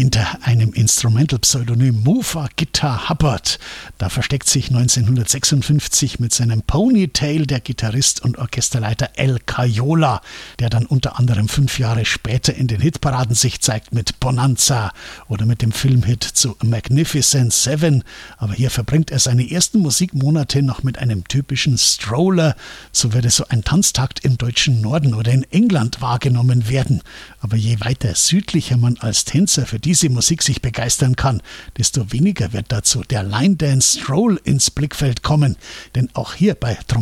hinter einem Instrumental-Pseudonym Mufa Guitar Hubbard. Da versteckt sich 1956 mit seinem Ponytail der Gitarrist und Orchesterleiter Al Caiola, der dann unter anderem 5 Jahre später in den Hitparaden sich zeigt mit Bonanza oder mit dem Filmhit zu Magnificent Seven. Aber hier verbringt er seine ersten Musikmonate noch mit einem typischen Stroller. So würde so ein Tanztakt im deutschen Norden oder in England wahrgenommen werden. Aber je weiter südlicher man als Tänzer für diese Musik sich begeistern kann, desto weniger wird dazu der Line Dance Stroll ins Blickfeld kommen. Denn auch hier bei